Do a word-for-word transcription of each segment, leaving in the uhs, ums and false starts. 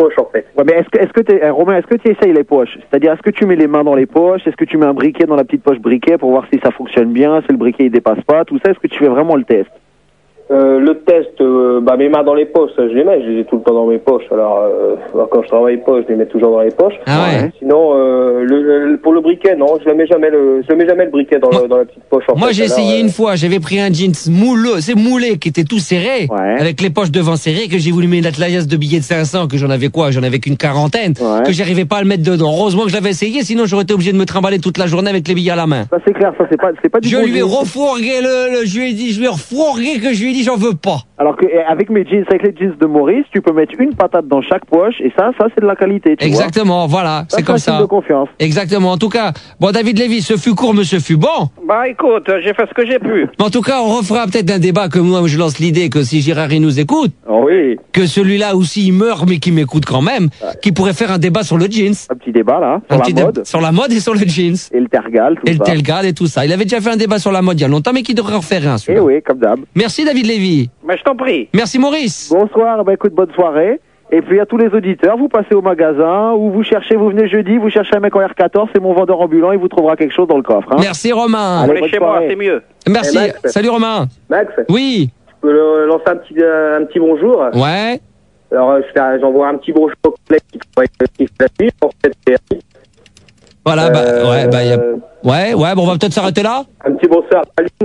poches en fait. Ouais, mais est-ce que, est-ce que t'es, eh, Romain, est-ce que tu essayes les poches? C'est-à-dire, est-ce que tu mets les mains dans les poches? Est-ce que tu mets un briquet dans la petite poche briquet pour voir si ça fonctionne bien, si le briquet il dépasse pas, tout ça? Est-ce que tu fais vraiment le test? Euh, le test, euh, bah mes mains dans les poches, je les mets, je les ai tout le temps dans mes poches. Alors euh, quand je travaille pas, je les mets toujours dans les poches. Ah ouais. Sinon, euh, le, le, pour le briquet, non, je ne mets jamais le, je mets jamais le briquet dans, moi, le, dans la petite poche. En moi fait. j'ai Alors, essayé euh... une fois, j'avais pris un jeans mouleux, c'est moulé, qui était tout serré, ouais. avec les poches devant serrées, que j'ai voulu mettre l'atlayas de billets de cinq cents, que j'en avais quoi, j'en avais qu'une quarantaine, ouais. que j'arrivais pas à le mettre dedans. Heureusement que je l'avais essayé, sinon j'aurais été obligé de me trimballer toute la journée avec les billets à la main. Ça c'est clair, ça c'est pas, c'est pas du Je bon lui ai jeans. refourgué le, le, je lui ai dit, je lui ai refourgué que je lui ai dit j'en veux pas. Alors que eh, avec mes jeans, avec les jeans de Maurice, tu peux mettre une patate dans chaque poche et ça, ça c'est de la qualité. Tu Exactement, vois voilà, ça, c'est comme ça. De confiance. Exactement. En tout cas, bon David Lévy, ce fut court, mais ce fut bon. Bah écoute, j'ai fait ce que j'ai pu. Mais en tout cas, on refera peut-être un débat que moi je lance l'idée que si Girard nous écoute, oh oui, que celui-là aussi il meurt mais qui m'écoute quand même, ouais. Qui pourrait faire un débat sur le jeans. Un petit débat là, sur un la petit mode. Dé- sur la mode et sur le jeans. Et le tergal, tout et ça. Et le tergal et tout ça. Il avait déjà fait un débat sur la mode il y a longtemps, mais qui devrait en refaire un celui-là. Eh oui, comme d'hab. Merci David Lévy. Mais je t'en prie. Merci Maurice. Bonsoir, bah écoute, bonne soirée. Et puis à tous les auditeurs, vous passez au magasin ou vous cherchez, vous venez jeudi, vous cherchez un mec en R quatorze, c'est mon vendeur ambulant, il vous trouvera quelque chose dans le coffre. Hein. Merci Romain. Allez, Allez chez soirée. Moi, c'est mieux. Merci. Hey, Max. Salut Romain. Max. Oui. Tu peux le, lancer un petit, euh, un petit bonjour. Ouais. Alors je fais, j'envoie un petit bonjour au collègue qui travaille qui fait la nuit. En fait, c'est... Voilà, bah, euh, ouais, bah, y a... ouais, ouais, bon, on va peut-être s'arrêter là. Un petit bonsoir.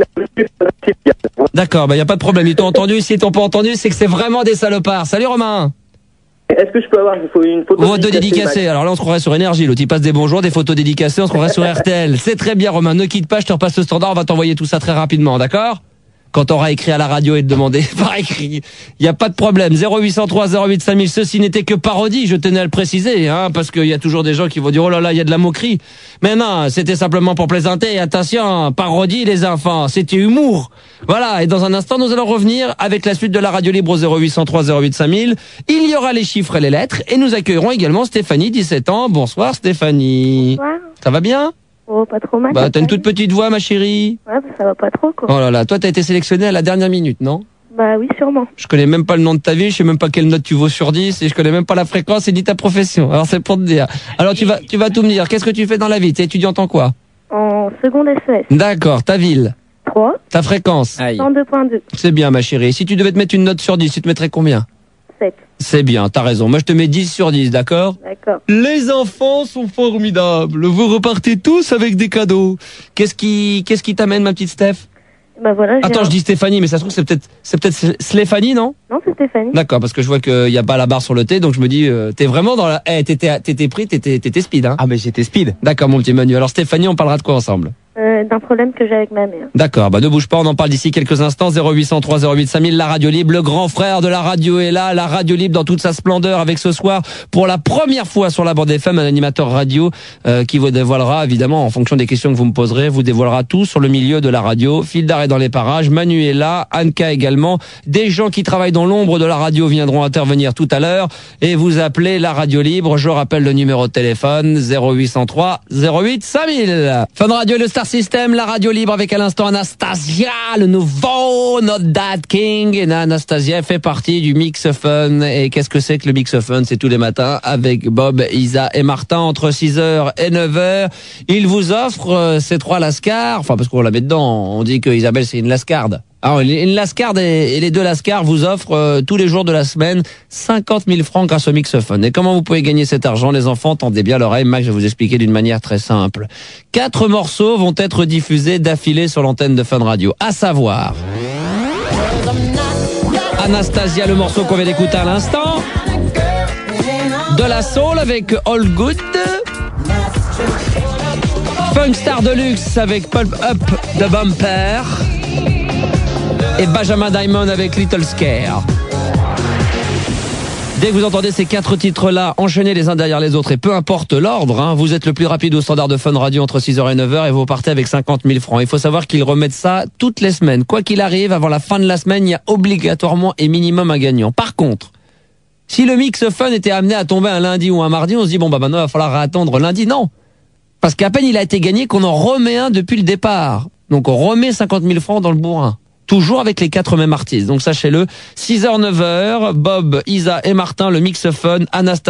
D'accord, bah, y a pas de problème. Ils t'ont entendu. S'ils t'ont pas entendu, c'est que c'est vraiment des salopards. Salut Romain. Est-ce que je peux avoir une photo Votre dédicacée? Alors là, on se croirait sur Énergie. L'autre, il passe des bonjours, des photos dédicacées, on se croirait sur R T L. C'est très bien, Romain. Ne quitte pas, je te repasse le standard, on va t'envoyer tout ça très rapidement, d'accord? Quand t'auras écrit à la radio et te demander par écrit, il y a pas de problème. zéro huit cent trois zéro huit cinq mille. Ceci n'était que parodie, je tenais à le préciser, hein, parce qu'il y a toujours des gens qui vont dire oh là là, il y a de la moquerie. Mais non, c'était simplement pour plaisanter. Attention, parodie les enfants, c'était humour. Voilà. Et dans un instant, nous allons revenir avec la suite de la radio libre au zéro huit cent trois zéro huit cinq mille. Il y aura les chiffres et les lettres, et nous accueillerons également Stéphanie, dix-sept ans. Bonsoir Stéphanie. Bonsoir. Ça va bien? Oh, pas trop mal. Bah, t'as une toute petite voix, ma chérie. Ouais, bah, ça va pas trop, quoi. Oh là là, toi, t'as été sélectionnée à la dernière minute, non? Bah oui, sûrement. Je connais même pas le nom de ta ville, je sais même pas quelle note tu vaux sur dix, et je connais même pas la fréquence et ni ta profession. Alors, c'est pour te dire. Alors, tu vas, tu vas tout me dire. Qu'est-ce que tu fais dans la vie? T'es étudiante en quoi? En seconde S E S. D'accord, ta ville? trois. Ta fréquence? cent deux virgule deux. C'est bien, ma chérie. Si tu devais te mettre une note sur dix, tu te mettrais combien? sept. C'est bien, t'as raison. Moi, je te mets dix sur dix, d'accord? D'accord. Les enfants sont formidables. Vous repartez tous avec des cadeaux. Qu'est-ce qui, qu'est-ce qui t'amène, ma petite Steph? Bah voilà. Attends, un... je dis Stéphanie, mais ça se trouve, c'est peut-être, c'est peut-être Stéphanie, non? Non, c'est Stéphanie. D'accord, parce que je vois qu'il y a pas la barre sur le T, donc je me dis, euh, t'es vraiment dans la, eh, t'étais, t'étais pris, t'étais, t'étais speed, hein? Ah, mais j'étais speed. D'accord, mon petit Manu. Alors, Stéphanie, on parlera de quoi ensemble? Euh, d'un problème que j'ai avec ma mère. D'accord, bah ne bouge pas, on en parle d'ici quelques instants. Zéro huit cent trois zéro huit cinq mille, la radio libre, le grand frère de la radio est là, la radio libre dans toute sa splendeur, avec ce soir, pour la première fois sur la bande F M, un animateur radio euh, qui vous dévoilera, évidemment, en fonction des questions que vous me poserez, vous dévoilera tout sur le milieu de la radio. Fil d'arrêt dans les parages, Manu est là, Anka également. Des gens qui travaillent dans l'ombre de la radio viendront intervenir tout à l'heure et vous appelez la radio libre. Je rappelle le numéro de téléphone, zéro huit cent trois zéro huit cinq mille. Fun Radio et le Star System, la radio libre avec à l'instant Anastasia, le nouveau Not That King. Et Anastasia fait partie du Mix Fun. Et qu'est-ce que c'est que le Mix Fun? C'est tous les matins avec Bob, Isa et Martin entre six heures et neuf heures. Ils vous offrent euh, ces trois lascars. Enfin, parce qu'on la met dedans. On dit que Isabelle, c'est une lascarde. Alors, une lascarde et les deux lascars vous offrent euh, tous les jours de la semaine cinquante mille francs grâce au Mix Fun. Et comment vous pouvez gagner cet argent, les enfants? Tendez bien l'oreille, Max, je vais vous expliquer d'une manière très simple. Quatre morceaux vont être diffusés d'affilée sur l'antenne de Fun Radio. À savoir, Anastasia, le morceau qu'on vient d'écouter à l'instant. De la soul avec All Good. Funk Star Deluxe avec Pulp Up de Bumper. Et Benjamin Diamond avec Little Scare. Dès que vous entendez ces quatre titres-là, enchaînez les uns derrière les autres, et peu importe l'ordre, hein, vous êtes le plus rapide au standard de Fun Radio entre six heures et neuf heures, et vous partez avec cinquante mille francs. Il faut savoir qu'ils remettent ça toutes les semaines. Quoi qu'il arrive, avant la fin de la semaine, il y a obligatoirement et minimum un gagnant. Par contre, si le Mix Fun était amené à tomber un lundi ou un mardi, on se dit, bon bah maintenant il va falloir attendre lundi. Non, parce qu'à peine il a été gagné qu'on en remet un depuis le départ. Donc on remet cinquante mille francs dans le bourrin. Toujours avec les quatre mêmes artistes. Donc sachez-le, six heures neuf heures, Bob, Isa et Martin, le Mix Fun, Anastasia.